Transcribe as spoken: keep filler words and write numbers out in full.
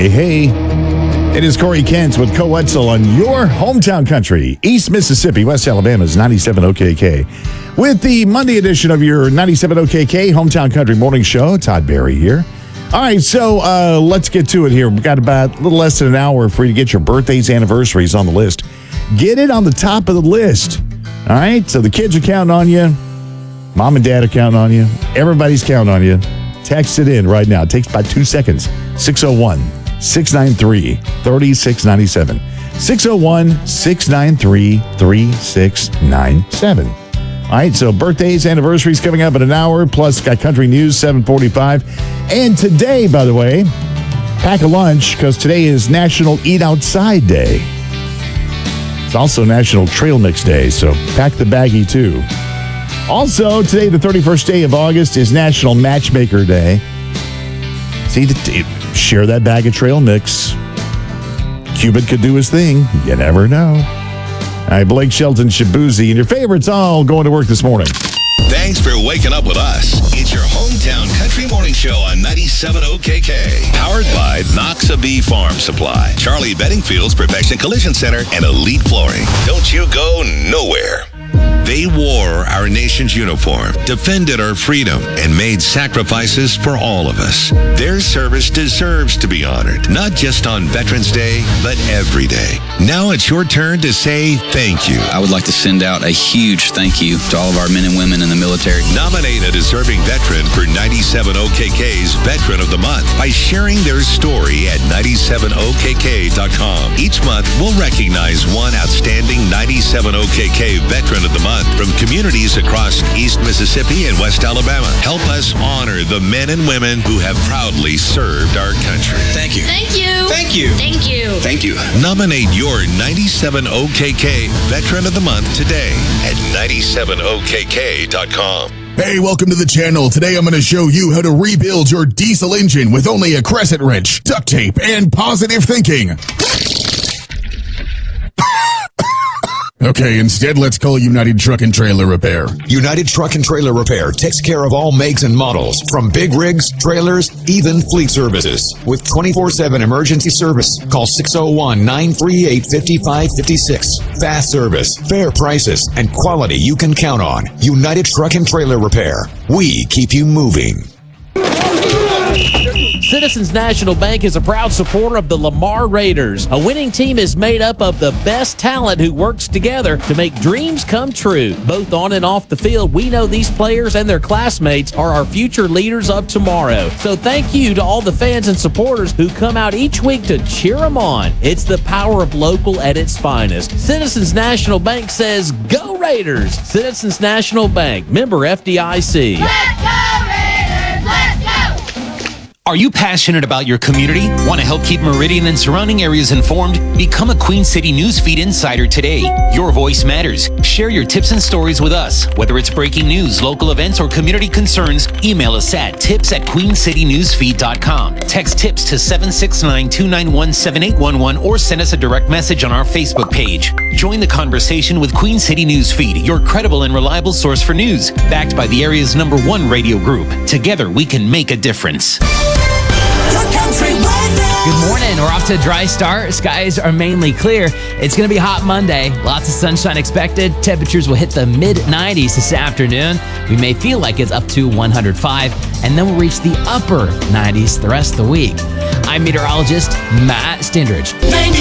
Hey, hey. It is Corey Kent with Co Wetzel on your hometown country, East Mississippi, West Alabama's ninety-seven O K K. With the Monday edition of your ninety-seven O K K Hometown Country Morning Show, Todd Barry here. All right, so uh, let's get to it here. We've got about a little less than an hour for you to get your birthdays, anniversaries on the list. Get it on the top of the list. All right, so the kids are counting on you. Mom and dad are counting on you. Everybody's counting on you. Text it in right now. It takes about two seconds. six oh one, six nine three, three six nine seven. six oh one, six nine three, three six nine seven. All right, so birthdays, anniversaries coming up in an hour, plus got country news, seven forty-five. And today, by the way, pack a lunch, because today is National Eat Outside Day. It's also National Trail Mix Day, so pack the baggie, too. Also, today, the thirty-first day of August, is National Matchmaker Day. See, share that bag of trail mix. Cupid could do his thing. You never know. All right, Blake Shelton, Shabuzi, and your favorites all going to work this morning. Thanks for waking up with us. It's your hometown country morning show on ninety-seven O K K. Powered by Noxabee Farm Supply, Charlie Bedingfield's Perfection Collision Center, and Elite Flooring. Don't you go nowhere. They wore our nation's uniform, defended our freedom, and made sacrifices for all of us. Their service deserves to be honored, not just on Veterans Day, but every day. Now it's your turn to say thank you. I would like to send out a huge thank you to all of our men and women in the military. Nominate a deserving veteran for ninety-seven O K K's Veteran of the Month by sharing their story at ninety-seven O K K dot com. Each month, we'll recognize one outstanding ninety-seven O K K Veteran of the Month from communities across East Mississippi and West Alabama. Help us honor the men and women who have proudly served our country. Thank you. Thank you. Thank you. Thank you. Thank you. Nominate your ninety-seven O K K Veteran of the Month today at ninety-seven O K K dot com. Hey, welcome to the channel. Today I'm going to show you how to rebuild your diesel engine with only a crescent wrench, duct tape, and positive thinking. Okay, instead, let's call United Truck and Trailer Repair. United Truck and Trailer Repair takes care of all makes and models, from big rigs, trailers, even fleet services. With twenty-four seven emergency service, call six oh one, nine three eight, five five five six. Fast service, fair prices, and quality you can count on. United Truck and Trailer Repair. We keep you moving. Citizens National Bank is a proud supporter of the Lamar Raiders. A winning team is made up of the best talent who works together to make dreams come true. Both on and off the field, we know these players and their classmates are our future leaders of tomorrow. So thank you to all the fans and supporters who come out each week to cheer them on. It's the power of local at its finest. Citizens National Bank says, go Raiders! Citizens National Bank, member F D I C. Let's go, Raiders! Let's go! Are you passionate about your community? Want to help keep Meridian and surrounding areas informed? Become a Queen City Newsfeed Insider today. Your voice matters. Share your tips and stories with us. Whether it's breaking news, local events, or community concerns, email us at tips at queen city newsfeed dot com. Text tips to seven six nine, two nine one, seven eight one one or send us a direct message on our Facebook page. Join the conversation with Queen City Newsfeed, your credible and reliable source for news, backed by the area's number one radio group. Together, we can make a difference. Good morning. We're off to a dry start. Skies are mainly clear. It's going to be a hot Monday. Lots of sunshine expected. Temperatures will hit the mid nineties this afternoon. We may feel like it's up to one hundred five, and then we'll reach the upper nineties the rest of the week. I'm meteorologist Matt Stindridge.